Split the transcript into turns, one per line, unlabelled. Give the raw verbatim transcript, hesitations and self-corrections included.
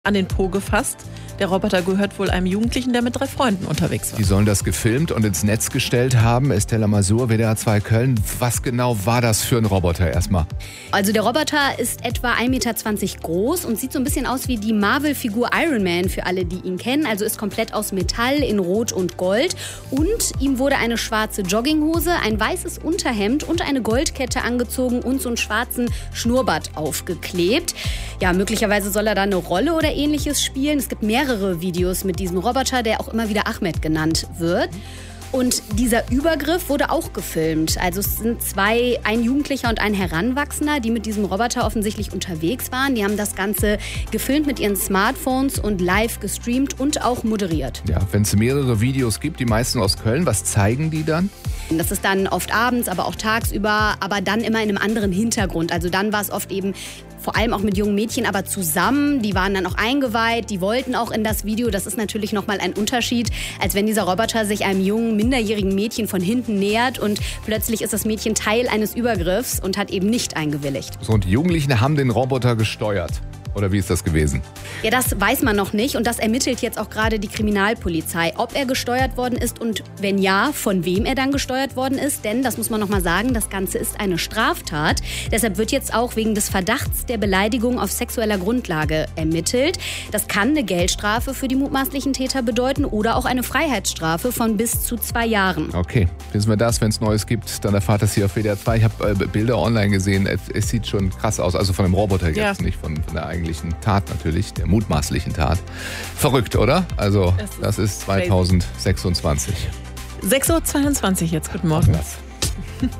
an den Po gefasst. Der Roboter gehört wohl einem Jugendlichen, der mit drei Freunden unterwegs war.
Die sollen das gefilmt und ins Netz gestellt haben. Estella Masur, W D R zwei Köln. Was genau war das für ein Roboter erstmal?
Also der Roboter ist etwa ein Meter zwanzig groß und sieht so ein bisschen aus wie die Marvel-Figur Iron Man, für alle, die ihn kennen. Also ist komplett aus Metall in Rot und Gold. Und ihm wurde eine schwarze Jogginghose, ein weißes Unterhemd und eine Goldkette angezogen und so einen schwarzen Schnurrbart aufgeklebt. Ja, möglicherweise soll er da eine Rolle oder Ähnliches spielen. Es gibt mehrere Videos mit diesem Roboter, der auch immer wieder Ahmed genannt wird. Und dieser Übergriff wurde auch gefilmt. Also es sind zwei, ein Jugendlicher und ein Heranwachsender, die mit diesem Roboter offensichtlich unterwegs waren. Die haben das Ganze gefilmt mit ihren Smartphones und live gestreamt und auch moderiert.
Ja, wenn es mehrere Videos gibt, die meisten aus Köln, was zeigen die dann?
Das ist dann oft abends, aber auch tagsüber, aber dann immer in einem anderen Hintergrund. Also dann war es oft eben vor allem auch mit jungen Mädchen, aber zusammen. Die waren dann auch eingeweiht, die wollten auch in das Video. Das ist natürlich nochmal ein Unterschied, als wenn dieser Roboter sich einem jungen, minderjährigen Mädchen von hinten nähert und plötzlich ist das Mädchen Teil eines Übergriffs und hat eben nicht eingewilligt.
So, und die Jugendlichen haben den Roboter gesteuert. Oder wie ist das gewesen?
Ja, das weiß man noch nicht und das ermittelt jetzt auch gerade die Kriminalpolizei, ob er gesteuert worden ist und wenn ja, von wem er dann gesteuert worden ist. Denn, das muss man noch mal sagen, das Ganze ist eine Straftat. Deshalb wird jetzt auch wegen des Verdachts der Beleidigung auf sexueller Grundlage ermittelt. Das kann eine Geldstrafe für die mutmaßlichen Täter bedeuten oder auch eine Freiheitsstrafe von bis zu zwei Jahren.
Okay, wissen wir das. Wenn es Neues gibt, dann erfahrt das hier auf W D R zwei. Ich habe äh, Bilder online gesehen. Es, es sieht schon krass aus. Also von dem Roboter jetzt,
ja.
nicht von, von der eigentlichen Tat natürlich, der mutmaßlichen Tat. Verrückt, oder? Also das ist zweitausendsechsundzwanzig.
sechs Uhr zweiundzwanzig jetzt. Guten Morgen.
Ach,